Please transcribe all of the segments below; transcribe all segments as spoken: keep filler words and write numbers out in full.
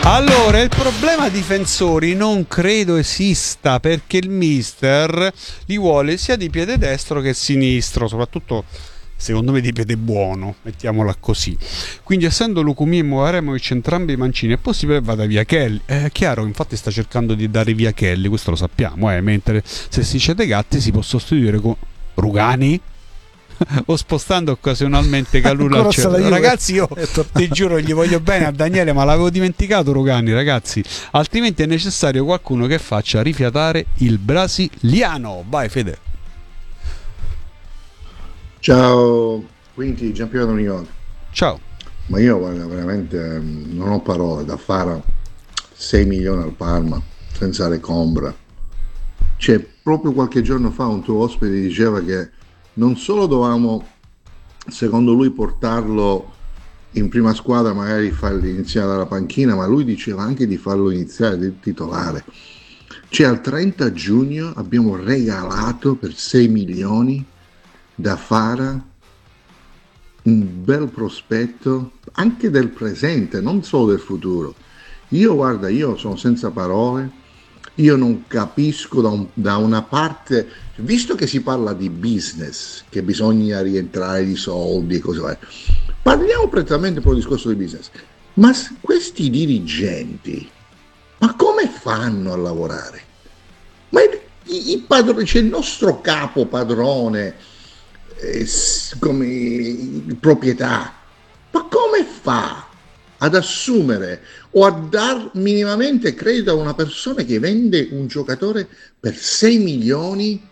Allora, il problema difensori non credo esista, perché il mister li vuole sia di piede destro che sinistro, soprattutto secondo me di piede buono, mettiamola così. Quindi, essendo Lukumi e Movaremovic entrambi mancini, è possibile che vada via Kelly. È chiaro, infatti sta cercando di dare via Kelly, questo lo sappiamo, eh, mentre se si cede Gatti si può sostituire con Rugani o spostando occasionalmente Calula al centro. Ragazzi, io ti giuro, gli voglio bene a Daniele, ma l'avevo dimenticato Rugani, ragazzi, altrimenti è necessario qualcuno che faccia rifiatare il brasiliano. Vai Fede. Ciao, quindi Giampiero Unione. Ciao. Ma io guarda, veramente non ho parole. Da fare sei milioni al Parma senza recombra. Cioè, proprio qualche giorno fa un tuo ospite diceva che non solo dovevamo, secondo lui, portarlo in prima squadra, magari farlo iniziare dalla panchina, ma lui diceva anche di farlo iniziare di titolare. Cioè, al trenta giugno abbiamo regalato per sei milioni da fare un bel prospetto anche del presente, non solo del futuro. Io guarda, io sono senza parole. Io non capisco da, un, da una parte, visto che si parla di business, che bisogna rientrare di soldi e cose varie, parliamo prettamente per il discorso di business, ma questi dirigenti, ma come fanno a lavorare? Ma il, il, padrone, c'è il nostro capo padrone, eh, come il proprietà, ma come fa ad assumere o a dar minimamente credito a una persona che vende un giocatore per sei milioni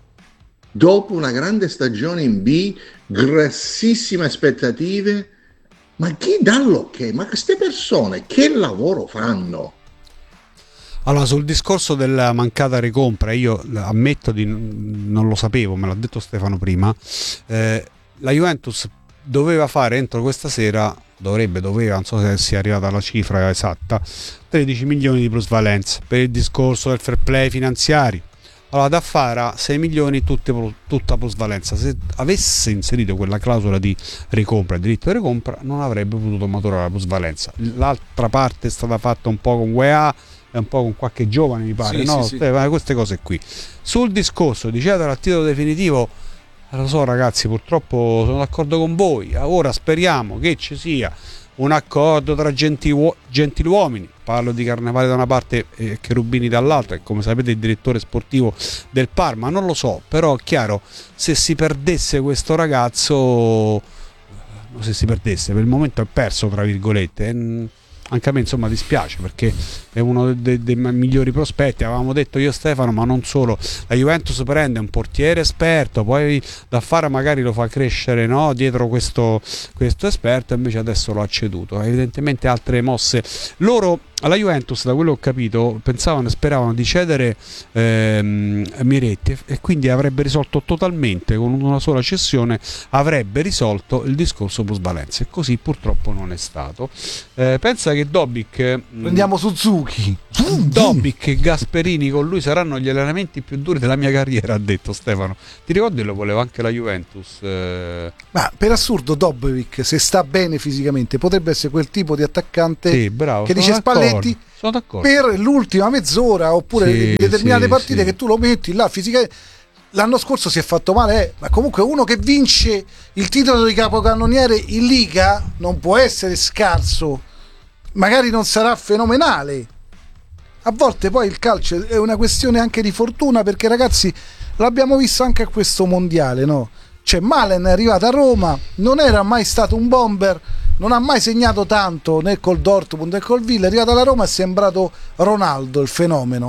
dopo una grande stagione in B, grossissime aspettative? Ma chi dà l'ok? Ma queste persone che lavoro fanno? Allora, sul discorso della mancata ricompra, io ammetto di non lo sapevo, me l'ha detto Stefano prima, eh, la Juventus doveva fare entro questa sera, dovrebbe, doveva, non so se sia arrivata la cifra esatta, tredici milioni di plusvalenza per il discorso del fair play finanziari. Allora, da fare sei milioni tutte, tutta plusvalenza. Se avesse inserito quella clausola di ricompra, diritto di ricompra, non avrebbe potuto maturare la plusvalenza. L'altra parte è stata fatta un po' con U E A e un po' con qualche giovane, mi pare, sì, no? Sì, sì. Queste cose qui. Sul discorso di cedere al titolo definitivo, lo so ragazzi, purtroppo sono d'accordo con voi. Ora speriamo che ci sia un accordo tra gentiluo- gentiluomini, parlo di Carnevale da una parte e Cherubini dall'altra, e come sapete il direttore sportivo del Parma, non lo so, però è chiaro, se si perdesse questo ragazzo, se si perdesse, per il momento è perso tra virgolette, anche a me insomma dispiace, perché è uno dei, dei migliori prospetti. Avevamo detto io e Stefano, ma non solo, la Juventus prende un portiere esperto, poi da fare magari lo fa crescere, no, dietro questo, questo esperto, invece adesso lo ha ceduto. Evidentemente altre mosse loro alla Juventus, da quello che ho capito, pensavano e speravano di cedere ehm, Miretti, e quindi avrebbe risolto totalmente, con una sola cessione avrebbe risolto il discorso plusvalenza, e così purtroppo non è stato. Eh, pensa che Dobic, prendiamo Suzuki, Dobic e Gasperini con lui saranno gli allenamenti più duri della mia carriera, ha detto Stefano. Ti ricordi, lo voleva anche la Juventus? Eh... Ma per assurdo Dobic, se sta bene fisicamente, potrebbe essere quel tipo di attaccante, sì, bravo, che dice d'accordo. Spalletti, sono d'accordo, per l'ultima mezz'ora oppure sì, in determinate sì, partite, sì. che tu lo metti là fisicamente. L'anno scorso si è fatto male, eh, ma comunque uno che vince il titolo di capocannoniere in Liga non può essere scarso. Magari non sarà fenomenale. A volte poi il calcio è una questione anche di fortuna, perché ragazzi, l'abbiamo visto anche a questo mondiale, no? Cioè Malen è arrivato a Roma, non era mai stato un bomber, non ha mai segnato tanto né col Dortmund né col Villa, è arrivato alla Roma, è sembrato Ronaldo, il fenomeno,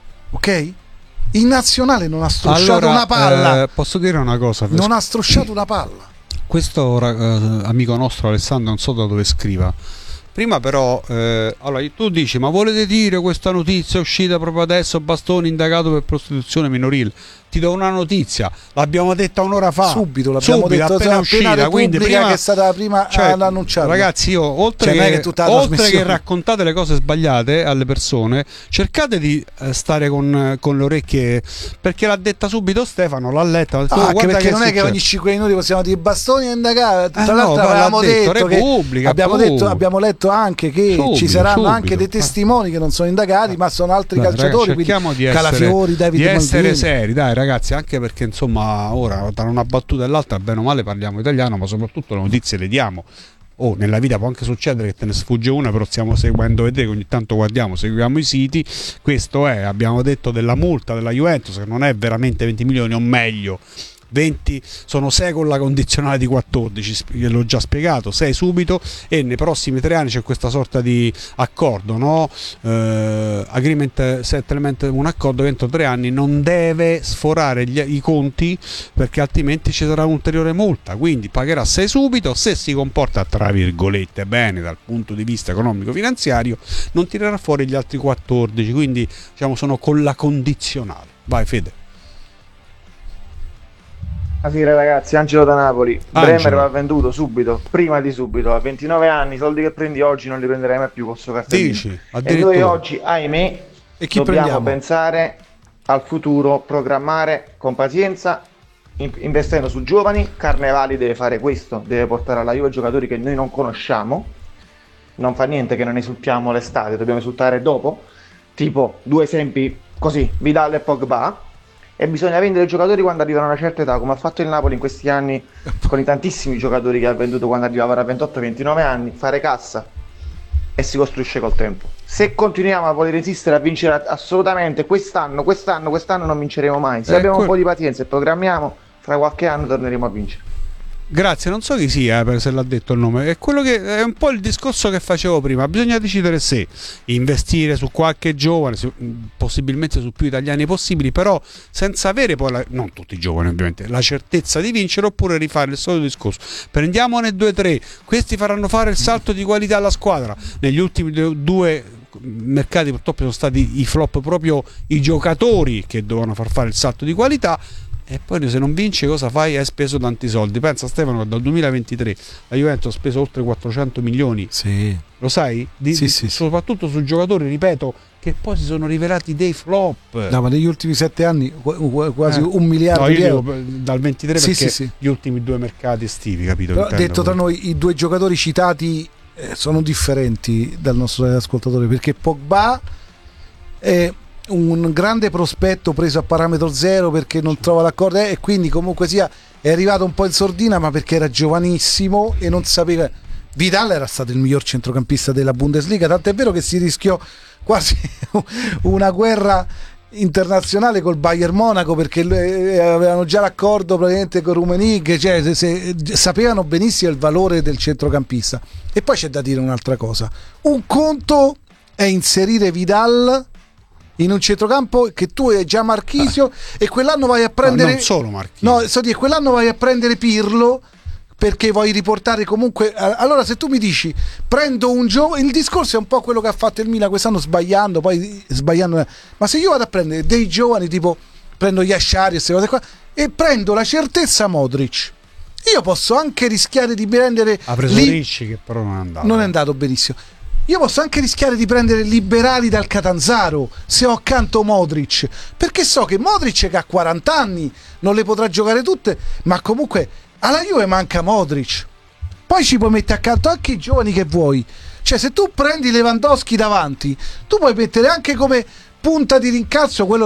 ok? In nazionale non ha strusciato allora, una palla, eh, posso dire una cosa? non ha strusciato una palla. Questo eh, amico nostro Alessandro, non so da dove scriva. Prima però, eh, allora tu dici, ma volete dire questa notizia è uscita proprio adesso, Bastoni indagato per prostituzione minorile? ti do una notizia, l'abbiamo detta un'ora fa, subito l'abbiamo subito, detto appena uscita, quindi prima che è stata la prima cioè, ad annunciarlo. Ragazzi, io oltre, cioè, che, che, oltre che raccontate le cose sbagliate alle persone, cercate di eh, stare con, con le orecchie, perché l'ha detta subito Stefano, l'ha letta, detto, ah, oh, anche perché che non è che ogni cinque minuti possiamo dire bastoni e indagare. Tra eh l'altro no, avevamo detto, detto, Repubblica, che abbiamo, detto, abbiamo letto anche che subito, ci saranno subito. anche dei testimoni che non sono indagati, ma sono altri dai, calciatori, ragazzi, cerchiamo quindi di essere, Calafiori, Davide di essere Maldini. seri, dai ragazzi, anche perché insomma ora tra una battuta e l'altra bene o male parliamo italiano, ma soprattutto le notizie le diamo. Oh, nella vita può anche succedere che te ne sfugge una, però stiamo seguendo, vedete che ogni tanto guardiamo, seguiamo i siti. Questo è, abbiamo detto della multa della Juventus, che non è veramente venti milioni, o meglio venti, sono sei con la condizionale di quattordici, l'ho già spiegato, sei subito, e nei prossimi tre anni c'è questa sorta di accordo, no? Eh, agreement settlement, un accordo che entro tre anni non deve sforare gli, i conti, perché altrimenti ci sarà un'ulteriore multa, quindi pagherà sei subito, se si comporta tra virgolette bene dal punto di vista economico finanziario non tirerà fuori gli altri quattordici, quindi diciamo sono con la condizionale. Vai Fede. Buonasera ragazzi, Angelo da Napoli. Angelo. Bremer va venduto subito, prima di subito, a ventinove anni, i soldi che prendi oggi non li prenderai mai più con suo cartellino. Dici, e noi oggi, ahimè, e chi dobbiamo prendiamo? pensare al futuro, programmare con pazienza, in- investendo su giovani. Carnevali deve fare questo, deve portare alla Juve giocatori che noi non conosciamo. Non fa niente che non esultiamo l'estate, dobbiamo esultare dopo. Tipo, due esempi così, Vidal e Pogba. E bisogna vendere i giocatori quando arrivano a una certa età, come ha fatto il Napoli in questi anni con i tantissimi giocatori che ha venduto quando arrivavano a ventotto ventinove anni, fare cassa, e si costruisce col tempo. Se continuiamo a voler resistere a vincere assolutamente quest'anno, quest'anno, quest'anno non vinceremo mai. Se Eh, abbiamo que- un po' di pazienza e programmiamo, fra qualche anno torneremo a vincere. Grazie, non so chi sia, eh, se l'ha detto il nome, è quello che è un po' il discorso che facevo prima, bisogna decidere se investire su qualche giovane, su, possibilmente su più italiani possibili, però senza avere poi, la, non tutti i giovani ovviamente, la certezza di vincere, oppure rifare il solito discorso, prendiamone due o tre, questi faranno fare il salto di qualità alla squadra. Negli ultimi due mercati purtroppo sono stati i flop proprio i giocatori che dovevano far fare il salto di qualità. E poi se non vinci cosa fai? Hai speso tanti soldi. Pensa Stefano che dal duemilaventitré la Juventus ha speso oltre quattrocento milioni. Sì. Lo sai? Di, Sì, di, sì, soprattutto su giocatori, ripeto, che poi si sono rivelati dei flop. No, ma negli ultimi sette anni qu- quasi Eh. un miliardo No, io di euro. dico dal ventitré, Sì, perché sì, sì. gli ultimi due mercati estivi, capito? Però, Intendo, detto tra noi, i due giocatori citati eh, sono differenti dal nostro ascoltatore, perché Pogba è un grande prospetto preso a parametro zero perché non trova l'accordo, eh, e quindi comunque sia è arrivato un po' in sordina, ma perché era giovanissimo e non sapeva. Vidal era stato il miglior centrocampista della Bundesliga, tant'è vero che si rischiò quasi una guerra internazionale col Bayern Monaco, perché eh, avevano già l'accordo praticamente con Rummenigge, cioè se, se, sapevano benissimo il valore del centrocampista. E poi c'è da dire un'altra cosa: un conto è inserire Vidal in un centrocampo che tu hai già Marchisio, ah. e quell'anno vai a prendere, no, non solo Marchisio, no, so dire, quell'anno vai a prendere Pirlo perché vuoi riportare comunque. Allora se tu mi dici prendo un giovane, il discorso è un po' quello che ha fatto il Milan quest'anno, sbagliando poi sbagliando ma se io vado a prendere dei giovani, tipo prendo Yashari e queste cose qua, e prendo la certezza Modric, io posso anche rischiare di prendere, ha preso li... Ricci, che però non è andato non è andato benissimo. Io posso anche rischiare di prendere Liberali dal Catanzaro se ho accanto Modric, perché so che Modric, che ha quaranta anni, non le potrà giocare tutte, ma comunque alla Juve manca Modric. Poi ci puoi mettere accanto anche i giovani che vuoi. Cioè se tu prendi Lewandowski davanti, tu puoi mettere anche come punta di rincalzo quello